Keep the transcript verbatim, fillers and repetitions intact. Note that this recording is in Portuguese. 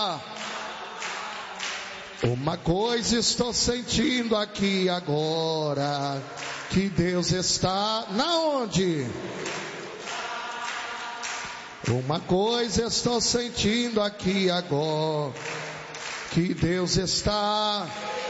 Uma coisa estou sentindo aqui agora, que Deus está na onde? Uma coisa estou sentindo aqui agora, que Deus está